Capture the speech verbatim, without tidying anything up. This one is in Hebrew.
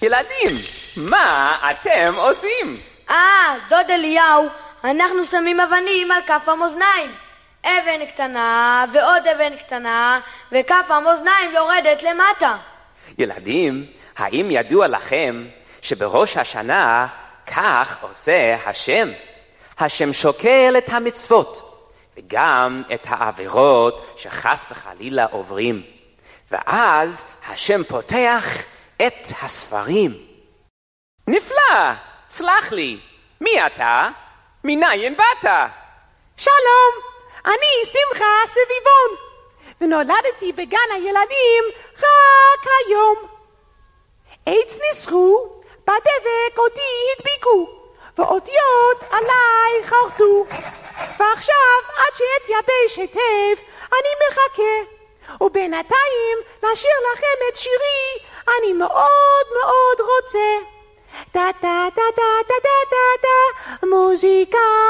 ילדים, מה אתם עושים? אה, דוד אליהו, אנחנו שמים אבנים על כף המאזניים. אבן קטנה ועוד אבן קטנה, וכף המאזניים יורדת למטה. ילדים, האם ידוע לכם שבראש השנה כך עושה השם? השם שוקל את המצוות וגם את העבירות שחס וחלילה עוברים, ואז השם פותח את הספרים. נפלא, סלח לי, מי אתה? מניין באת? שלום, אני שמחה סביבון, ונולדתי בגן הילדים רק היום. עץ ניסחו, בדבק אותי הדביקו, ואותיות עליי חרטו, ועכשיו עד שאתייבש היטב אני מחכה, ובינתיים לשיר לכם את שירי אני מאוד מאוד רוצה. דה דה דה דה דה דה דה, מוזיקה